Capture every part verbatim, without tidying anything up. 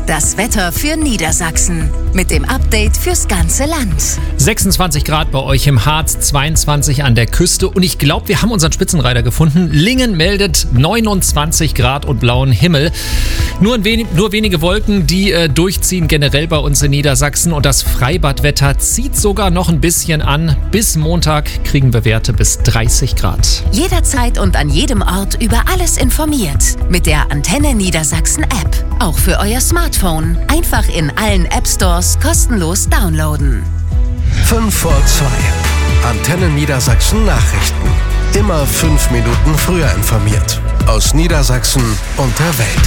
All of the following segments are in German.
das Wetter für Niedersachsen. Mit dem Update fürs ganze Land. sechsundzwanzig Grad bei euch im Harz, zweiundzwanzig an der Küste. Und ich glaube, wir haben unseren Spitzenreiter gefunden. Lingen meldet neunundzwanzig Grad und blauen Himmel. Nur, ein wenig, nur wenige Wolken, die äh, durchziehen generell bei uns in Niedersachsen. Und das Freibadwetter zieht sogar noch ein bisschen an. Bis Montag kriegen wir Werte bis dreißig Grad. Jederzeit und an jedem Ort über alles informiert. Mit der Antenne Niedersachsen App. Auch für euer Smartphone. Einfach in allen App Stores kostenlos downloaden. fünf vor zwei. Antenne Niedersachsen Nachrichten. Immer fünf Minuten früher informiert. Aus Niedersachsen und der Welt.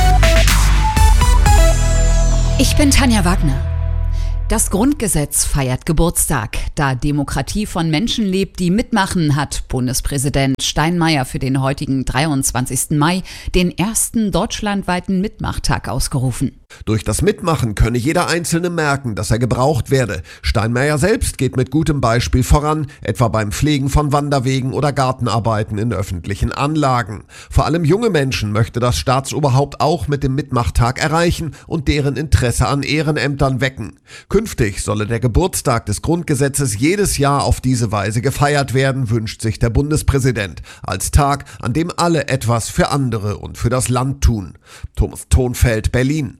Ich bin Tanja Wagner. Das Grundgesetz feiert Geburtstag. Da Demokratie von Menschen lebt, die mitmachen, hat Bundespräsident Steinmeier für den heutigen dreiundzwanzigsten Mai den ersten deutschlandweiten Mitmachtag ausgerufen. Durch das Mitmachen könne jeder Einzelne merken, dass er gebraucht werde. Steinmeier selbst geht mit gutem Beispiel voran, etwa beim Pflegen von Wanderwegen oder Gartenarbeiten in öffentlichen Anlagen. Vor allem junge Menschen möchte das Staatsoberhaupt auch mit dem Mitmachtag erreichen und deren Interesse an Ehrenämtern wecken. Künftig solle der Geburtstag des Grundgesetzes jedes Jahr auf diese Weise gefeiert werden, wünscht sich der Bundespräsident, als Tag, an dem alle etwas für andere und für das Land tun. Thomas Thonfeld, Berlin.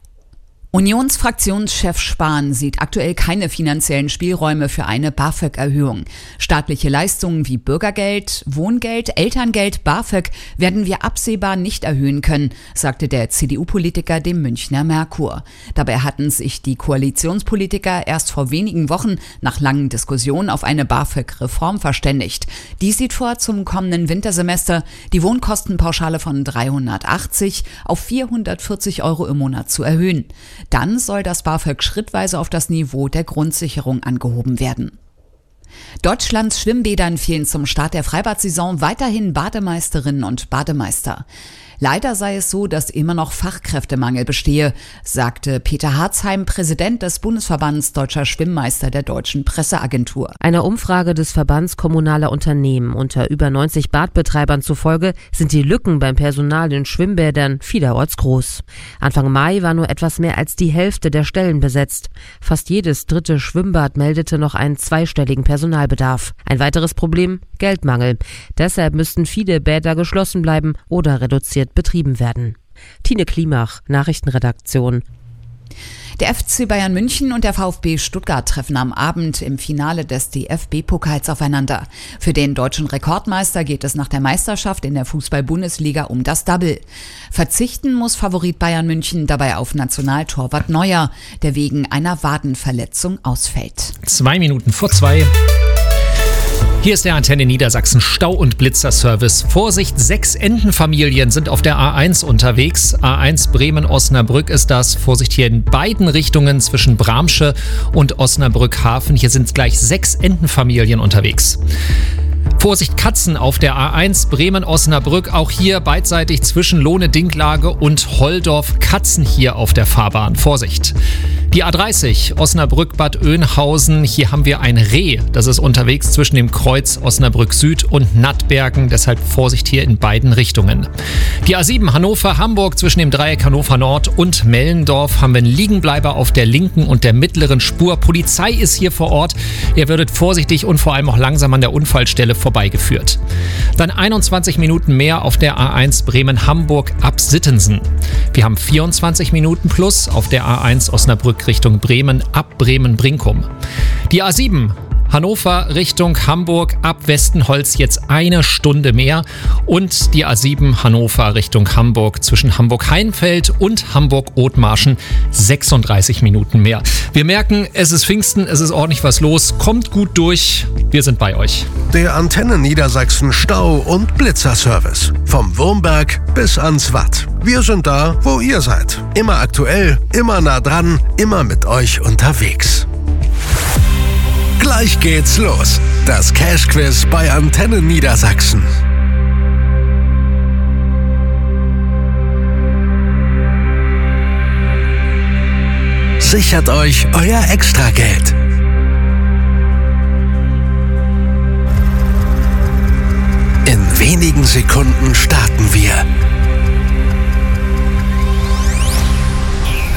Unionsfraktionschef Spahn sieht aktuell keine finanziellen Spielräume für eine BAföG-Erhöhung. Staatliche Leistungen wie Bürgergeld, Wohngeld, Elterngeld, BAföG werden wir absehbar nicht erhöhen können, sagte der C D U-Politiker dem Münchner Merkur. Dabei hatten sich die Koalitionspolitiker erst vor wenigen Wochen nach langen Diskussionen auf eine BAföG-Reform verständigt. Die sieht vor, zum kommenden Wintersemester die Wohnkostenpauschale von dreihundertachtzig auf vierhundertvierzig Euro im Monat zu erhöhen. Dann soll das BAföG schrittweise auf das Niveau der Grundsicherung angehoben werden. Deutschlands Schwimmbädern fehlen zum Start der Freibad-Saison weiterhin Bademeisterinnen und Bademeister. Leider sei es so, dass immer noch Fachkräftemangel bestehe, sagte Peter Harzheim, Präsident des Bundesverbands Deutscher Schwimmmeister der Deutschen Presseagentur. Einer Umfrage des Verbands kommunaler Unternehmen unter über neunzig Badbetreibern zufolge sind die Lücken beim Personal in Schwimmbädern vielerorts groß. Anfang Mai war nur etwas mehr als die Hälfte der Stellen besetzt. Fast jedes dritte Schwimmbad meldete noch einen zweistelligen Personalbedarf. Ein weiteres Problem: Geldmangel. Deshalb müssten viele Bäder geschlossen bleiben oder reduziert betrieben werden. Tine Klimach, Nachrichtenredaktion. Der F C Bayern München und der VfB Stuttgart treffen am Abend im Finale des D F B-Pokals aufeinander. Für den deutschen Rekordmeister geht es nach der Meisterschaft in der Fußball-Bundesliga um das Double. Verzichten muss Favorit Bayern München dabei auf Nationaltorwart Neuer, der wegen einer Wadenverletzung ausfällt. Zwei Minuten vor zwei. Hier ist der Antenne Niedersachsen Stau- und Blitzerservice. Vorsicht, sechs Entenfamilien sind auf der A eins unterwegs. A eins Bremen-Osnabrück ist das. Vorsicht hier in beiden Richtungen zwischen Bramsche und Osnabrück-Hafen. Hier sind gleich sechs Entenfamilien unterwegs. Vorsicht, Katzen auf der A eins Bremen-Osnabrück. Auch hier beidseitig zwischen Lohne-Dinklage und Holdorf. Katzen hier auf der Fahrbahn. Vorsicht. Die A dreißig Osnabrück-Bad Oeynhausen. Hier haben wir ein Reh. Das ist unterwegs zwischen dem Kreuz Osnabrück Süd und Nattbergen. Deshalb Vorsicht hier in beiden Richtungen. Die A sieben Hannover-Hamburg zwischen dem Dreieck Hannover Nord und Mellendorf haben wir einen Liegenbleiber auf der linken und der mittleren Spur. Polizei ist hier vor Ort. Ihr werdet vorsichtig und vor allem auch langsam an der Unfallstelle vorbeigeführt. Dann einundzwanzig Minuten mehr auf der A eins Bremen-Hamburg ab Sittensen. Wir haben vierundzwanzig Minuten plus auf der A eins Osnabrück Richtung Bremen ab Bremen-Brinkum. Die A sieben Hannover Richtung Hamburg ab Westenholz jetzt eine Stunde mehr und die A sieben Hannover Richtung Hamburg zwischen Hamburg-Heinfeld und Hamburg-Othmarschen sechsunddreißig Minuten mehr. Wir merken, es ist Pfingsten, es ist ordentlich was los. Kommt gut durch, wir sind bei euch. Der Antenne Niedersachsen Stau- und Blitzerservice. Vom Wurmberg bis ans Watt. Wir sind da, wo ihr seid. Immer aktuell, immer nah dran, immer mit euch unterwegs. Gleich geht's los. Das Cash-Quiz bei Antenne Niedersachsen. Sichert euch euer Extrageld. In wenigen Sekunden starten wir.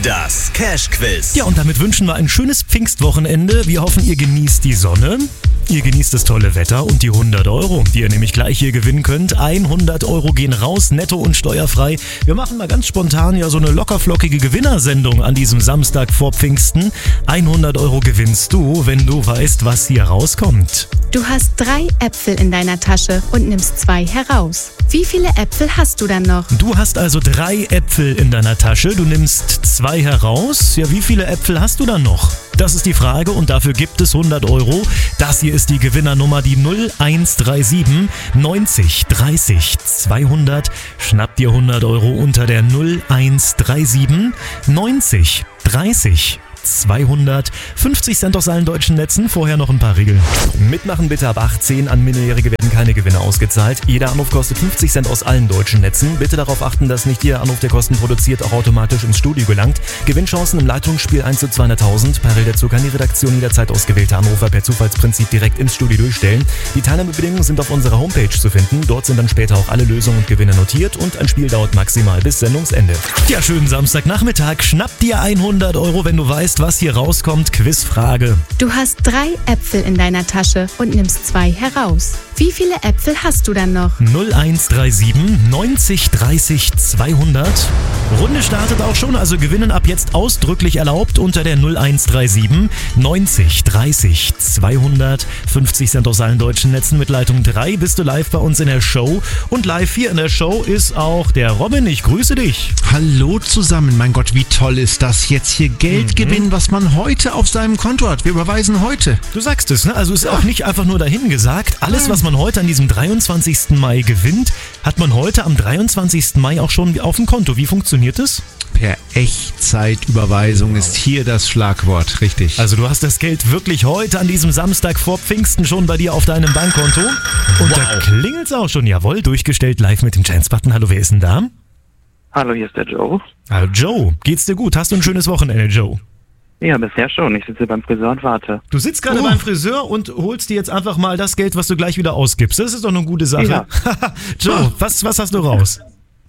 Das Cash-Quiz. Ja, und damit wünschen wir ein schönes Pfingstwochenende. Wir hoffen, ihr genießt die Sonne. Ihr genießt das tolle Wetter und die hundert Euro, die ihr nämlich gleich hier gewinnen könnt. hundert Euro gehen raus, netto und steuerfrei. Wir machen mal ganz spontan ja so eine lockerflockige Gewinnersendung an diesem Samstag vor Pfingsten. hundert Euro gewinnst du, wenn du weißt, was hier rauskommt. Du hast drei Äpfel in deiner Tasche und nimmst zwei heraus. Wie viele Äpfel hast du dann noch? Du hast also drei Äpfel in deiner Tasche, du nimmst zwei heraus. Ja, wie viele Äpfel hast du dann noch? Das ist die Frage und dafür gibt es hundert Euro. Das hier ist die Gewinnernummer, die null eins drei sieben neunzig dreißig zweihundert. Schnapp dir hundert Euro unter der null eins drei sieben neunzig dreißig zweihundert. fünfzig Cent aus allen deutschen Netzen. Vorher noch ein paar Regeln. Mitmachen bitte ab achtzehn. An Minderjährige werden keine Gewinne ausgezahlt. Jeder Anruf kostet fünfzig Cent aus allen deutschen Netzen. Bitte darauf achten, dass nicht jeder Anruf, der Kosten produziert, auch automatisch ins Studio gelangt. Gewinnchancen im Leitungsspiel eins zu zweihunderttausend. Parallel dazu kann die Redaktion jederzeit ausgewählte Anrufer per Zufallsprinzip direkt ins Studio durchstellen. Die Teilnahmebedingungen sind auf unserer Homepage zu finden. Dort sind dann später auch alle Lösungen und Gewinne notiert und ein Spiel dauert maximal bis Sendungsende. Ja, schönen Samstagnachmittag. Schnapp dir hundert Euro, wenn du weißt, was hier rauskommt. Quizfrage. Du hast drei Äpfel in deiner Tasche und nimmst zwei heraus. Wie viele Äpfel hast du dann noch? null eins drei sieben neunzig dreißig zweihundert. Runde startet auch schon, also Gewinnen ab jetzt ausdrücklich erlaubt unter der null eins drei sieben neunzig dreißig zweihundert. fünfzig Cent aus allen deutschen Netzen. Mit Leitung drei bist du live bei uns in der Show. Und live hier in der Show ist auch der Robin. Ich grüße dich. Hallo zusammen. Mein Gott, wie toll ist das, jetzt hier Geld mhm. gewinnen, was man heute auf seinem Konto hat. Wir überweisen heute. Du sagst es, ne? Also ist ja auch nicht einfach nur dahin gesagt. Alles, was man heute an diesem dreiundzwanzigsten Mai gewinnt, hat man heute am dreiundzwanzigsten Mai auch schon auf dem Konto. Wie funktioniert es? Per Echtzeitüberweisung ist hier das Schlagwort, richtig. Also du hast das Geld wirklich heute an diesem Samstag vor Pfingsten schon bei dir auf deinem Bankkonto. Und wow. Da klingelt's auch schon. Jawohl, durchgestellt live mit dem Chance-Button. Hallo, wer ist denn da? Hallo, hier ist der Joe. Hallo Joe, geht's dir gut? Hast du ein schönes Wochenende, Joe? Ja, bisher schon. Ich sitze beim Friseur und warte. Du sitzt gerade oh. beim Friseur und holst dir jetzt einfach mal das Geld, was du gleich wieder ausgibst. Das ist doch eine gute Sache. Ja. Joe, was, was hast du raus?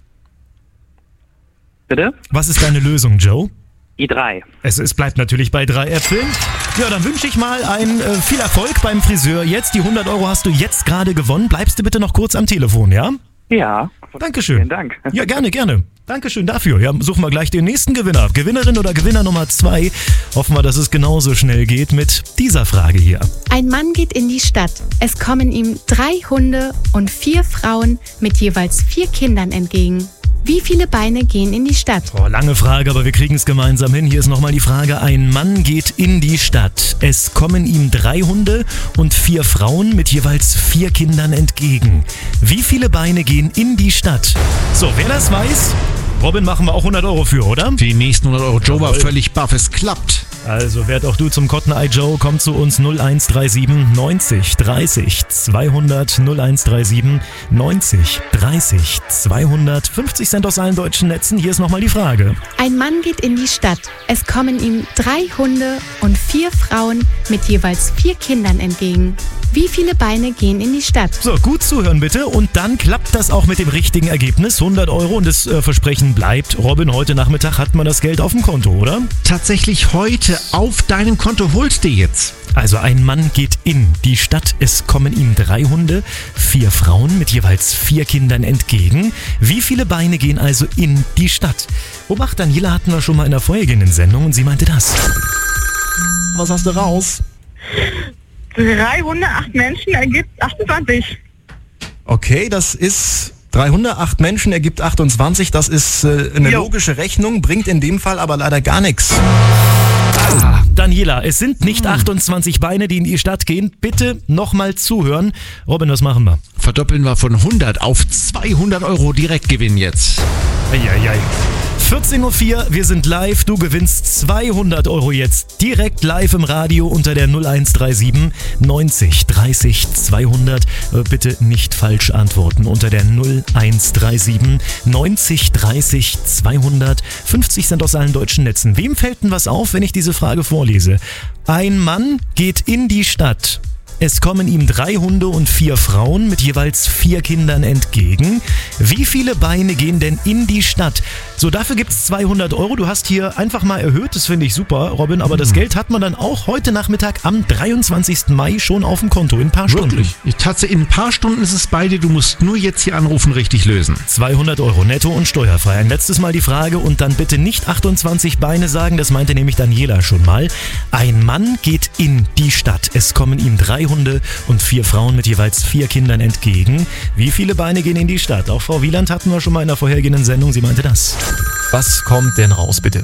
Bitte? Was ist deine Lösung, Joe? I drei. Es, es bleibt natürlich bei drei Äpfeln. Ja, dann wünsche ich mal ein, äh, viel Erfolg beim Friseur. Jetzt, die hundert Euro hast du jetzt gerade gewonnen. Bleibst du bitte noch kurz am Telefon, ja? Ja. Dankeschön. Vielen Dank. Ja, gerne, gerne. Dankeschön dafür. Ja, suchen wir gleich den nächsten Gewinner. Gewinnerin oder Gewinner Nummer zwei. Hoffen wir, dass es genauso schnell geht mit dieser Frage hier. Ein Mann geht in die Stadt. Es kommen ihm drei Hunde und vier Frauen mit jeweils vier Kindern entgegen. Wie viele Beine gehen in die Stadt? Oh, lange Frage, aber wir kriegen es gemeinsam hin. Hier ist nochmal die Frage. Ein Mann geht in die Stadt. Es kommen ihm drei Hunde und vier Frauen mit jeweils vier Kindern entgegen. Wie viele Beine gehen in die Stadt? So, wer das weiß, Robin, machen wir auch hundert Euro für, oder? Die nächsten hundert Euro. Joe war völlig baff. Es klappt. Also werd auch du zum Cotton Eye Joe, komm zu uns null eins drei sieben neunzig dreißig zweihundert, null eins drei sieben neunzig dreißig zweihundert, fünfzig Cent aus allen deutschen Netzen. Hier ist nochmal die Frage. Ein Mann geht in die Stadt. Es kommen ihm drei Hunde und vier Frauen mit jeweils vier Kindern entgegen. Wie viele Beine gehen in die Stadt? So, gut zuhören bitte und dann klappt das auch mit dem richtigen Ergebnis. hundert Euro und das äh, Versprechen bleibt. Robin, heute Nachmittag hat man das Geld auf dem Konto, oder? Tatsächlich heute auf deinem Konto holst du jetzt. Also ein Mann geht in die Stadt. Es kommen ihm drei Hunde, vier Frauen mit jeweils vier Kindern entgegen. Wie viele Beine gehen also in die Stadt? Obacht, Daniela hatten wir schon mal in der vorhergehenden Sendung und sie meinte das. Was hast du raus? Drei Hunde, acht Menschen ergibt achtundzwanzig. Okay, das ist drei Hunde, acht Menschen ergibt achtundzwanzig. Das ist äh, eine jo. logische Rechnung, bringt in dem Fall aber leider gar nichts. Ah, Daniela, es sind nicht achtundzwanzig Beine, die in die Stadt gehen. Bitte nochmal zuhören. Robin, was machen wir? Verdoppeln wir von hundert auf zweihundert Euro Direktgewinn jetzt. Eieiei. vierzehn Uhr vier, wir sind live. Du gewinnst zweihundert Euro jetzt direkt live im Radio unter der null eins drei sieben neunzig dreißig zweihundert. Bitte nicht falsch antworten unter der null eins drei sieben neunzig dreißig zweihundert. fünfzig Cent aus allen deutschen Netzen. Wem fällt denn was auf, wenn ich diese Frage vorlese? Ein Mann geht in die Stadt. Es kommen ihm drei Hunde und vier Frauen mit jeweils vier Kindern entgegen. Wie viele Beine gehen denn in die Stadt? So, dafür gibt's zweihundert Euro. Du hast hier einfach mal erhöht, das finde ich super, Robin. Aber das Geld hat man dann auch heute Nachmittag am dreiundzwanzigsten Mai schon auf dem Konto in ein paar Stunden. Wirklich? Ich tatsächlich, in ein paar Stunden ist es bei dir. Du musst nur jetzt hier anrufen, richtig lösen. zweihundert Euro netto und steuerfrei. Ein letztes Mal die Frage und dann bitte nicht achtundzwanzig Beine sagen, das meinte nämlich Daniela schon mal. Ein Mann geht in die Stadt. Es kommen ihm drei Hunde und vier Frauen mit jeweils vier Kindern entgegen. Wie viele Beine gehen in die Stadt? Auch Frau Wieland hatten wir schon mal in der vorhergehenden Sendung. Sie meinte das. Was kommt denn raus, bitte?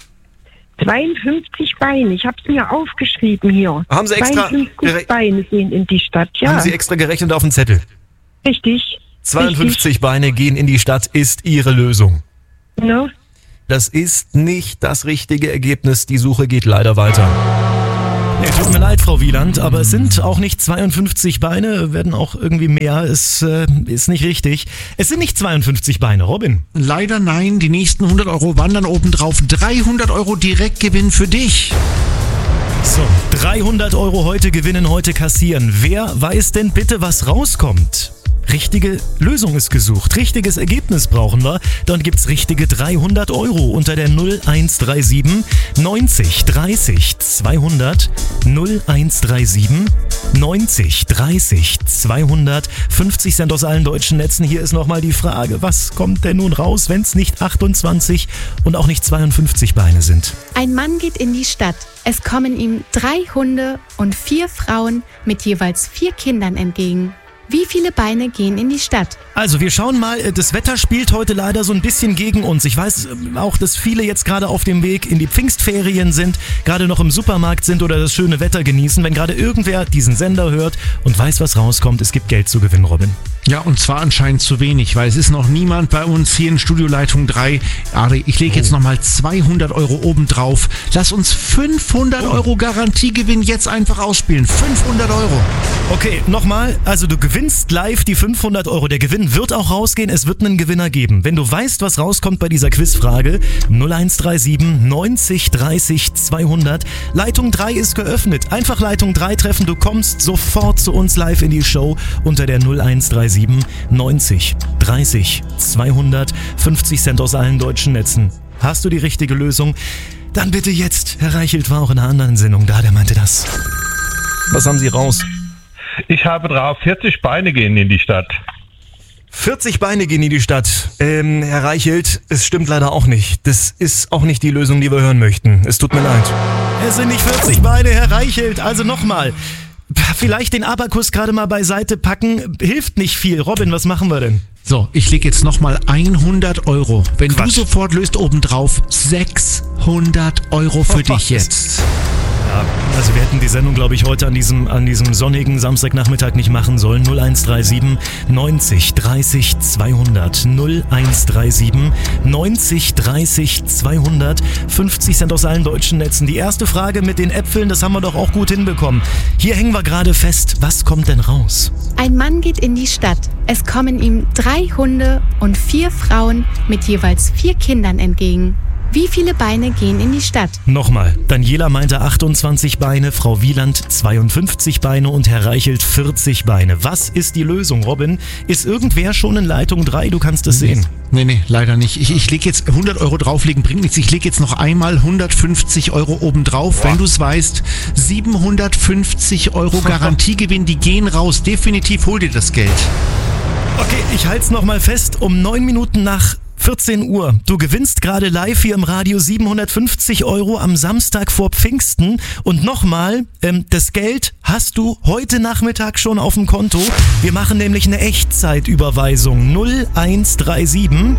zweiundfünfzig Beine. Ich habe es mir aufgeschrieben hier. Haben Sie extra zweiundfünfzig Beine gehen in die Stadt, ja. Haben Sie extra gerechnet auf den Zettel? Richtig. zweiundfünfzig Richtig. Beine gehen in die Stadt ist Ihre Lösung. No. Das ist nicht das richtige Ergebnis. Die Suche geht leider weiter. Nee, tut mir leid, Frau Wieland, aber es sind auch nicht zweiundfünfzig Beine, werden auch irgendwie mehr. Es äh, ist nicht richtig. Es sind nicht zweiundfünfzig Beine, Robin. Leider nein, die nächsten hundert Euro wandern obendrauf. dreihundert Euro Direktgewinn für dich. So, dreihundert Euro heute gewinnen, heute kassieren. Wer weiß denn bitte, was rauskommt? Richtige Lösung ist gesucht. Richtiges Ergebnis brauchen wir. Dann gibt's richtige dreihundert Euro unter der null eins drei sieben neunzig dreißig zweihundert null eins drei sieben neunzig dreißig zweihundert fünfzig Cent aus allen deutschen Netzen. Hier ist nochmal die Frage, was kommt denn nun raus, wenn es nicht achtundzwanzig und auch nicht zweiundfünfzig Beine sind? Ein Mann geht in die Stadt. Es kommen ihm drei Hunde und vier Frauen mit jeweils vier Kindern entgegen. Wie viele Beine gehen in die Stadt? Also wir schauen mal, das Wetter spielt heute leider so ein bisschen gegen uns. Ich weiß auch, dass viele jetzt gerade auf dem Weg in die Pfingstferien sind, gerade noch im Supermarkt sind oder das schöne Wetter genießen. Wenn gerade irgendwer diesen Sender hört und weiß, was rauskommt, es gibt Geld zu gewinnen, Robin. Ja, und zwar anscheinend zu wenig, weil es ist noch niemand bei uns hier in Studioleitung drei. Ari, ich lege jetzt nochmal zweihundert Euro obendrauf. Lass uns fünfhundert Euro Garantiegewinn jetzt einfach ausspielen. fünfhundert Euro. Okay, nochmal. Also du gewinnst live die fünfhundert Euro. Der Gewinn wird auch rausgehen. Es wird einen Gewinner geben. Wenn du weißt, was rauskommt bei dieser Quizfrage, null eins drei sieben neunzig dreißig zweihundert. Leitung drei ist geöffnet. Einfach Leitung drei treffen. Du kommst sofort zu uns live in die Show unter der null eins drei sieben neunzig dreißig zweihundert fünfzig Cent aus allen deutschen Netzen. Hast du die richtige Lösung? Dann bitte jetzt. Herr Reichelt war auch in einer anderen Sendung da, der meinte das. Was haben Sie raus? Ich habe drauf, vierzig Beine gehen in die Stadt. vierzig Beine gehen in die Stadt. Ähm, Herr Reichelt, es stimmt leider auch nicht. Das ist auch nicht die Lösung, die wir hören möchten. Es tut mir leid. Es sind nicht vierzig Beine, Herr Reichelt. Also nochmal. Vielleicht den Abakus gerade mal beiseite packen, hilft nicht viel. Robin, was machen wir denn? So, ich lege jetzt nochmal hundert Euro. Wenn Quatsch. du sofort löst, obendrauf sechshundert Euro für dich jetzt. Ja, also wir hätten die Sendung, glaube ich, heute an diesem, an diesem sonnigen Samstagnachmittag nicht machen sollen. null eins drei sieben neunzig dreißig zweihundert null eins drei sieben neunzig dreißig zweihundert fünfzig Cent aus allen deutschen Netzen. Die erste Frage mit den Äpfeln, das haben wir doch auch gut hinbekommen. Hier hängen wir gerade fest. Was kommt denn raus? Ein Mann geht in die Stadt. Es kommen ihm drei Hunde und vier Frauen mit jeweils vier Kindern entgegen. Wie viele Beine gehen in die Stadt? Nochmal. Daniela meinte achtundzwanzig Beine, Frau Wieland zweiundfünfzig Beine und Herr Reichelt vierzig Beine. Was ist die Lösung, Robin? Ist irgendwer schon in Leitung drei? Du kannst es sehen. Nee, nee, leider nicht. Ich, ich lege jetzt hundert Euro drauflegen, bringt nichts. Ich lege jetzt noch einmal hundertfünfzig Euro obendrauf. Wenn du es weißt, siebenhundertfünfzig Euro Garantiegewinn, die gehen raus. Definitiv hol dir das Geld. Okay, ich halte es nochmal fest. Um neun Minuten nach vierzehn Uhr. Du gewinnst gerade live hier im Radio siebenhundertfünfzig Euro am Samstag vor Pfingsten. Und nochmal, ähm, das Geld hast du heute Nachmittag schon auf dem Konto. Wir machen nämlich eine Echtzeitüberweisung. null eins drei sieben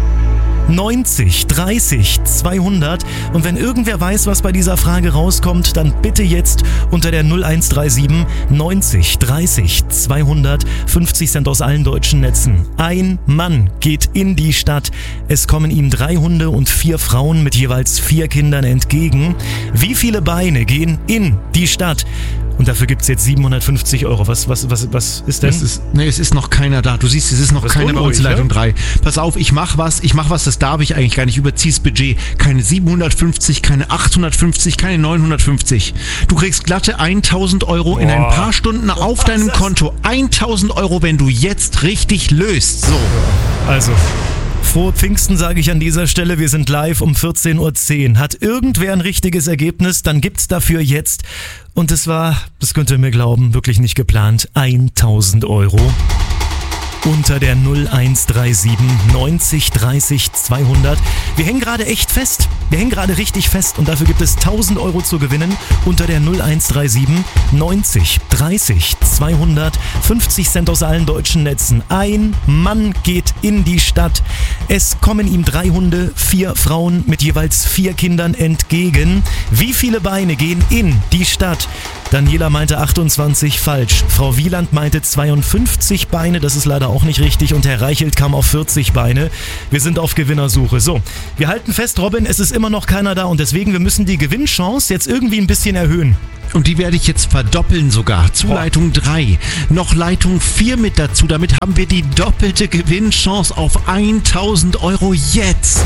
neunzig dreißig zweihundert. Und wenn irgendwer weiß, was bei dieser Frage rauskommt, dann bitte jetzt unter der null eins drei sieben neunzig dreißig zweihundert fünfzig Cent aus allen deutschen Netzen. Ein Mann geht in die Stadt. Es kommen ihm drei Hunde und vier Frauen mit jeweils vier Kindern entgegen. Wie viele Beine gehen in die Stadt? Und dafür gibt es jetzt siebenhundertfünfzig Euro. Was, was, was, was ist denn? Es ist, nee, es ist noch keiner da. Du siehst, es ist noch Das ist keiner bei uns in unruhig, Leitung ja? drei. Pass auf, ich mach was, ich mach was, das darf ich eigentlich gar nicht. Überzieh's Budget. Keine siebenhundertfünfzig, keine achthundertfünfzig, keine neunhundertfünfzig. Du kriegst glatte eintausend Euro in ein Boah. paar Stunden auf deinem Konto. eintausend Euro, wenn du jetzt richtig löst. So. Also, frohe Pfingsten sage ich an dieser Stelle. Wir sind live um vierzehn Uhr zehn. Hat irgendwer ein richtiges Ergebnis, dann gibt's dafür jetzt. Und es war, das könnt ihr mir glauben, wirklich nicht geplant, tausend Euro. Unter der null eins drei sieben neunzig dreißig zweihundert. Wir hängen gerade echt fest. Wir hängen gerade richtig fest und dafür gibt es tausend Euro zu gewinnen unter der null eins drei sieben neunzig dreißig zweihundert. fünfzig Cent aus allen deutschen Netzen. Ein Mann geht in die Stadt. Es kommen ihm drei Hunde, vier Frauen mit jeweils vier Kindern entgegen. Wie viele Beine gehen in die Stadt? Daniela meinte achtundzwanzig, falsch. Frau Wieland meinte zweiundfünfzig Beine, das ist leider auch nicht richtig. Und Herr Reichelt kam auf vierzig Beine. Wir sind auf Gewinnersuche. So, wir halten fest, Robin, es ist immer noch keiner da und deswegen, wir müssen die Gewinnchance jetzt irgendwie ein bisschen erhöhen. Und die werde ich jetzt verdoppeln sogar. Zu Leitung drei. Noch Leitung vier mit dazu. Damit haben wir die doppelte Gewinnchance auf tausend Euro jetzt.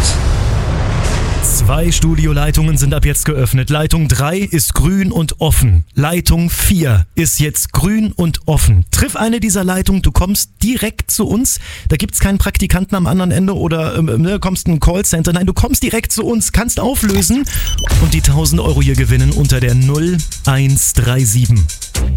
Zwei Studioleitungen sind ab jetzt geöffnet. Leitung drei ist grün und offen. Leitung vier ist jetzt grün und offen. Triff eine dieser Leitungen, du kommst direkt zu uns. Da gibt's keinen Praktikanten am anderen Ende oder ähm, ne, kommst in ein Callcenter. Nein, du kommst direkt zu uns, kannst auflösen und die tausend Euro hier gewinnen unter der null eins drei sieben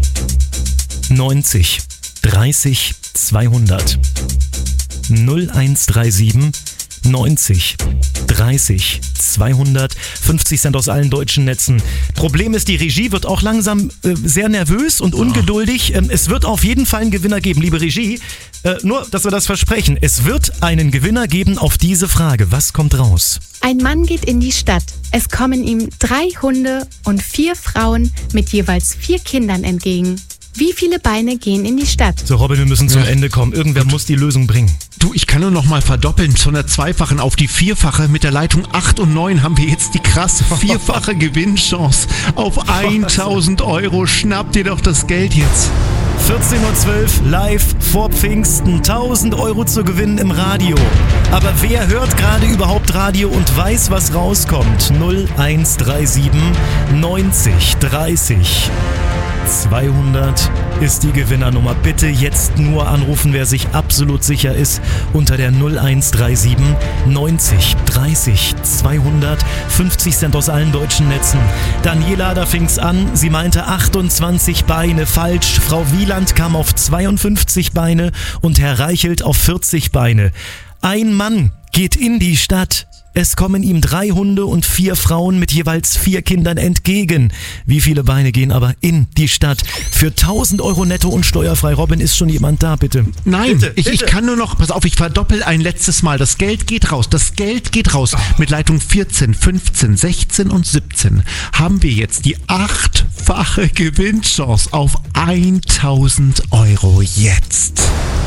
neunzig dreißig zweihundert. null eins drei sieben neunzig dreißig zweihundert. fünfzig Cent aus allen deutschen Netzen. Problem ist, die Regie wird auch langsam äh, sehr nervös und ungeduldig. Ähm, es wird auf jeden Fall einen Gewinner geben, liebe Regie. Äh, nur, dass wir das versprechen. Es wird einen Gewinner geben auf diese Frage. Was kommt raus? Ein Mann geht in die Stadt. Es kommen ihm drei Hunde und vier Frauen mit jeweils vier Kindern entgegen. Wie viele Beine gehen in die Stadt? So, Robin, wir müssen zum Ja. Ende kommen. Irgendwer muss die Lösung bringen. Du, ich kann nur noch mal verdoppeln. Von der zweifachen auf die vierfache. Mit der Leitung acht und neun haben wir jetzt die krasse vierfache Gewinnchance auf tausend Euro. Schnapp dir doch das Geld jetzt. vierzehn Uhr zwölf live vor Pfingsten. tausend Euro zu gewinnen im Radio. Aber wer hört gerade überhaupt Radio und weiß, was rauskommt? null eins drei sieben neunzig dreißig zweihundert ist die Gewinnernummer. Bitte jetzt nur anrufen, wer sich absolut sicher ist. Unter der null eins drei sieben neunzig dreißig zweihundert. fünfzig Cent aus allen deutschen Netzen. Daniela, da fing's an. Sie meinte achtundzwanzig Beine. Falsch. Frau Wieland kam auf zweiundfünfzig Beine und Herr Reichelt auf vierzig Beine. Ein Mann geht in die Stadt. Es kommen ihm drei Hunde und vier Frauen mit jeweils vier Kindern entgegen. Wie viele Beine gehen aber in die Stadt? Für tausend Euro netto und steuerfrei. Robin, ist schon jemand da, bitte? Nein, bitte, ich, bitte. ich kann nur noch, pass auf, ich verdoppel ein letztes Mal. Das Geld geht raus, das Geld geht raus. Mit Leitung vierzehn, fünfzehn, sechzehn und siebzehn haben wir jetzt die achtfache Gewinnchance auf tausend Euro jetzt.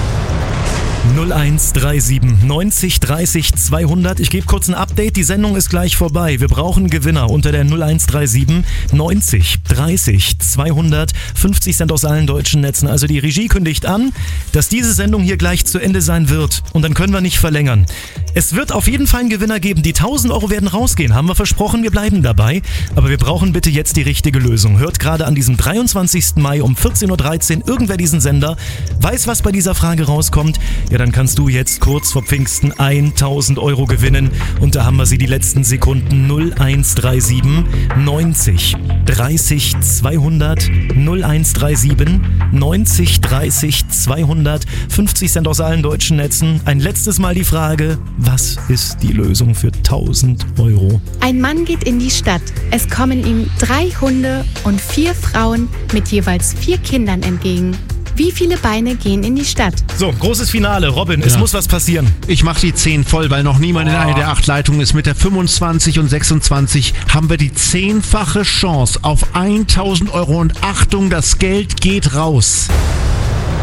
null eins drei sieben neunzig dreißig zweihundert. Ich gebe kurz ein Update. Die Sendung ist gleich vorbei. Wir brauchen einen Gewinner unter der null eins drei sieben neunzig dreißig zweihundert. fünfzig Cent aus allen deutschen Netzen. Also die Regie kündigt an, dass diese Sendung hier gleich zu Ende sein wird. Und dann können wir nicht verlängern. Es wird auf jeden Fall einen Gewinner geben. Die tausend Euro werden rausgehen. Haben wir versprochen, wir bleiben dabei. Aber wir brauchen bitte jetzt die richtige Lösung. Hört gerade an diesem dreiundzwanzigsten Mai um vierzehn Uhr dreizehn irgendwer diesen Sender, weiß, was bei dieser Frage rauskommt. Ja, dann kannst du jetzt kurz vor Pfingsten tausend Euro gewinnen. Und da haben wir sie die letzten Sekunden. null eins drei sieben neunzig dreißig zweihundert. null eins drei sieben neunzig dreißig zweihundert. fünfzig Cent aus allen deutschen Netzen. Ein letztes Mal die Frage, was ist die Lösung für tausend Euro? Ein Mann geht in die Stadt. Es kommen ihm drei Hunde und vier Frauen mit jeweils vier Kindern entgegen. Wie viele Beine gehen in die Stadt? So, großes Finale. Robin, es Ja. muss was passieren. Ich mache die zehn voll, weil noch niemand in einer der acht Leitungen ist. Mit der fünfundzwanzig und sechsundzwanzig haben wir die zehnfache Chance auf tausend Euro. Und Achtung, das Geld geht raus.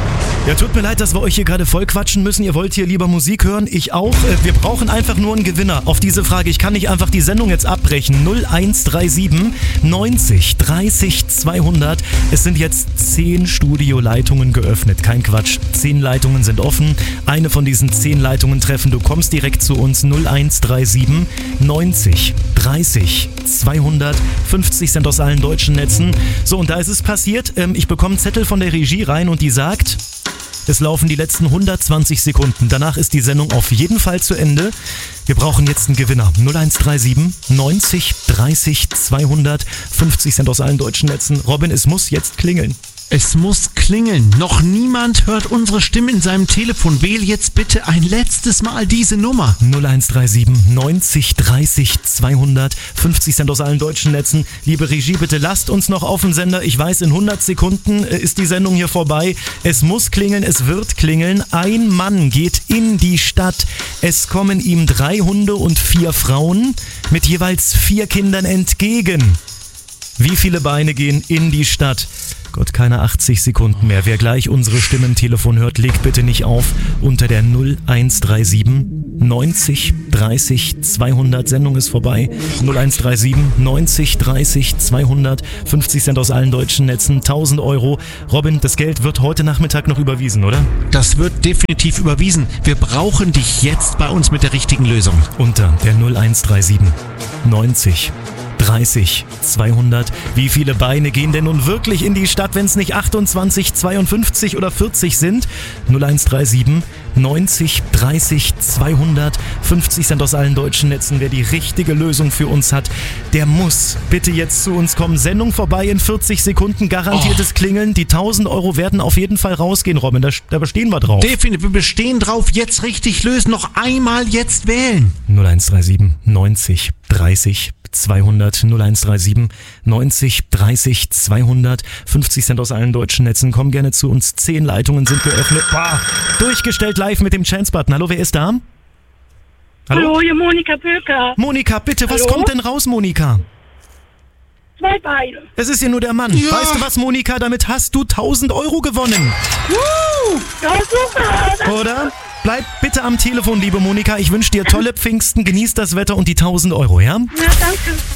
Ja, tut mir leid, dass wir euch hier gerade voll quatschen müssen. Ihr wollt hier lieber Musik hören, ich auch. Wir brauchen einfach nur einen Gewinner. Auf diese Frage, ich kann nicht einfach die Sendung jetzt abbrechen. null eins drei sieben neunzig dreißig zweihundert. Es sind jetzt zehn Studioleitungen geöffnet. Kein Quatsch. Zehn Leitungen sind offen. Eine von diesen zehn Leitungen treffen. Du kommst direkt zu uns. null eins drei sieben neunzig dreißig zweihundert. fünfzig sind aus allen deutschen Netzen. So, und da ist es passiert. Ich bekomme einen Zettel von der Regie rein und die sagt... Es laufen die letzten hundertzwanzig Sekunden. Danach ist die Sendung auf jeden Fall zu Ende. Wir brauchen jetzt einen Gewinner. null eins drei sieben neunzig dreißig zweihundert. fünfzig Cent aus allen deutschen Netzen. Robin, es muss jetzt klingeln. Es muss klingeln. Noch niemand hört unsere Stimme in seinem Telefon. Wähl jetzt bitte ein letztes Mal diese Nummer. null eins drei sieben neunzig dreißig zweihundert. fünfzig Cent aus allen deutschen Netzen. Liebe Regie, bitte lasst uns noch auf den Sender. Ich weiß, in hundert Sekunden ist die Sendung hier vorbei. Es muss klingeln, es wird klingeln. Ein Mann geht in die Stadt. Es kommen ihm drei Hunde und vier Frauen mit jeweils vier Kindern entgegen. Wie viele Beine gehen in die Stadt? Gott, keine achtzig Sekunden mehr. Wer gleich unsere Stimme im Telefon hört, legt bitte nicht auf. Unter der null eins drei sieben neunzig dreißig zweihundert. Sendung ist vorbei. null eins drei sieben neunzig dreißig zweihundert. fünfzig Cent aus allen deutschen Netzen. tausend Euro. Robin, das Geld wird heute Nachmittag noch überwiesen, oder? Das wird definitiv überwiesen. Wir brauchen dich jetzt bei uns mit der richtigen Lösung. Unter der null eins drei sieben neunzig dreißig zweihundert. Wie viele Beine gehen denn nun wirklich in die Stadt, wenn es nicht achtundzwanzig, zweiundfünfzig oder vierzig sind? null eins drei sieben neunzig dreißig zweihundert. fünfzig Cent aus allen deutschen Netzen. Wer die richtige Lösung für uns hat, der muss bitte jetzt zu uns kommen. Sendung vorbei in vierzig Sekunden. Garantiertes oh. Klingeln. Die tausend Euro werden auf jeden Fall rausgehen, Robin. Da, da bestehen wir drauf. Definitiv. Wir bestehen drauf. Jetzt richtig lösen. Noch einmal jetzt wählen. null eins drei sieben neunzig dreißig zweihundert. null eins drei sieben neunzig dreißig zweihundert. fünfzig Cent aus allen deutschen Netzen. Komm gerne zu uns. Zehn Leitungen sind geöffnet. Boah. Durchgestellt live mit dem Chance-Button. Hallo, wer ist da? Hallo, Hallo hier Monika Böker. Monika, bitte, Hallo? Was kommt denn raus, Monika? Zwei Beine. Es ist ja nur der Mann. Ja. Weißt du was, Monika? Damit hast du tausend Euro gewonnen. Uh, ja, super. Oder? Bleib bitte am Telefon, liebe Monika. Ich wünsche dir tolle Pfingsten, genieß das Wetter und die tausend Euro, ja? Ja, danke.